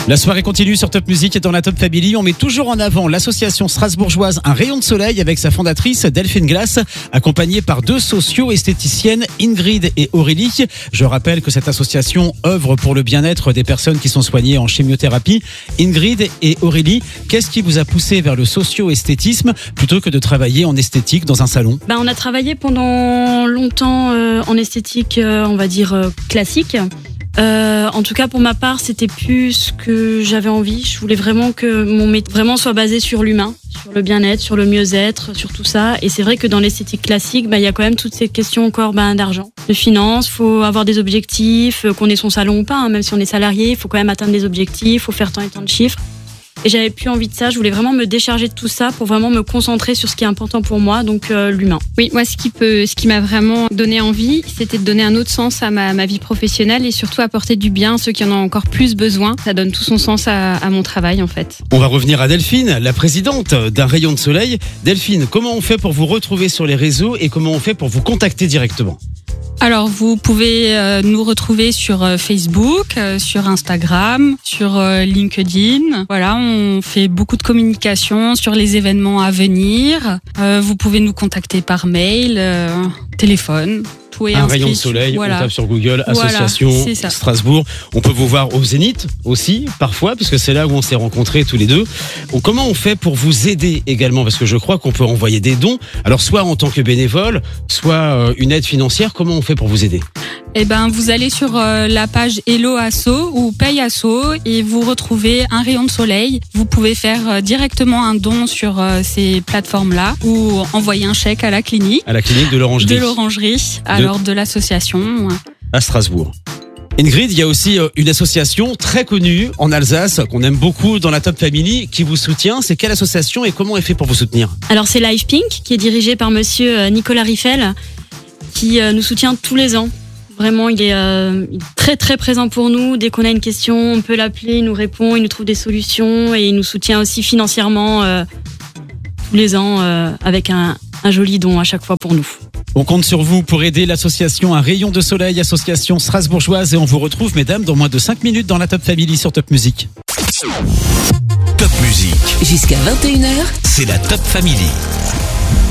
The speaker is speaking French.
La soirée continue sur Top Music et dans la Top Family. On met toujours en avant l'association strasbourgeoise Un Rayon de Soleil avec sa fondatrice Delphine Glass, accompagnée par deux socio-esthéticiennes, Ingrid et Aurélie. Je rappelle que cette association œuvre pour le bien-être des personnes qui sont soignées en chimiothérapie. Ingrid et Aurélie, qu'est-ce qui vous a poussé vers le socio-esthétisme plutôt que de travailler en esthétique dans un salon ? On a travaillé pendant longtemps en esthétique, on va dire classique. En tout cas, pour ma part, c'était plus ce que j'avais envie. Je voulais vraiment que mon métier vraiment soit basé sur l'humain, sur le bien-être, sur le mieux-être, sur tout ça. Et c'est vrai que dans l'esthétique classique, il y a quand même toutes ces questions encore d'argent, de finances. Faut avoir des objectifs, qu'on ait son salon ou pas, même si on est salarié, il faut quand même atteindre des objectifs, faut faire tant et tant de chiffres. Et j'avais plus envie de ça, je voulais vraiment me décharger de tout ça pour vraiment me concentrer sur ce qui est important pour moi, donc l'humain. Oui, moi ce qui m'a vraiment donné envie, c'était de donner un autre sens à ma vie professionnelle et surtout apporter du bien à ceux qui en ont encore plus besoin. Ça donne tout son sens à mon travail en fait. On va revenir à Delphine, la présidente d'Un Rayon de Soleil. Delphine, comment on fait pour vous retrouver sur les réseaux et comment on fait pour vous contacter directement ? Alors, vous pouvez nous retrouver sur Facebook, sur Instagram, sur LinkedIn. Voilà, on fait beaucoup de communication sur les événements à venir. Vous pouvez nous contacter par mail, téléphone. Tout est Un inscrit. Rayon de Soleil, voilà. On tape sur Google, association Strasbourg. On peut vous voir au Zénith aussi, parfois, puisque c'est là où on s'est rencontrés tous les deux. Comment on fait pour vous aider également ? Parce que je crois qu'on peut envoyer des dons. Alors, soit en tant que bénévole, soit une aide financière. Comment on fait pour vous aider ? Vous allez sur la page Hello Asso ou Paye Asso et vous retrouvez Un Rayon de Soleil. Vous pouvez faire directement un don sur ces plateformes-là ou envoyer un chèque à la clinique. À la clinique de l'Orangerie. Alors de l'association. À Strasbourg. Ingrid, il y a aussi une association très connue en Alsace, qu'on aime beaucoup dans la Top Family, qui vous soutient. C'est quelle association et comment elle fait pour vous soutenir ? Alors c'est Live Pink, qui est dirigé par monsieur Nicolas Riffel, qui nous soutient tous les ans. Vraiment, il est très très présent pour nous. Dès qu'on a une question, on peut l'appeler, il nous répond, il nous trouve des solutions et il nous soutient aussi financièrement tous les ans avec un joli don à chaque fois pour nous. On compte sur vous pour aider l'association Un Rayon de Soleil, association strasbourgeoise, et on vous retrouve, mesdames, dans moins de 5 minutes dans la Top Family sur Top Music. Top Music. Jusqu'à 21h, C'est la Top Family.